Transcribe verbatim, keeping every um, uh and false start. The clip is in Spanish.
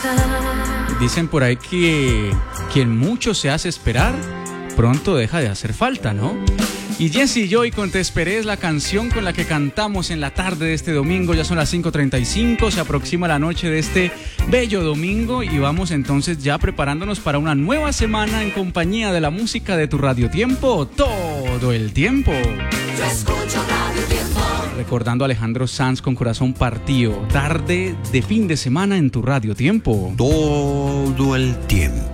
Dicen por ahí que quien mucho se hace esperar, pronto deja de hacer falta, ¿no? Y Jesse Joy con Te Esperé es la canción con la que cantamos en la tarde de este domingo. Ya son las cinco treinta y cinco, se aproxima la noche de este bello domingo y vamos entonces ya preparándonos para una nueva semana en compañía de la música de tu Radio Tiempo todo el tiempo. Yo escucho Radio Tiempo. Recordando a Alejandro Sanz con Corazón Partido, tarde de fin de semana en tu Radio Tiempo. Todo el tiempo.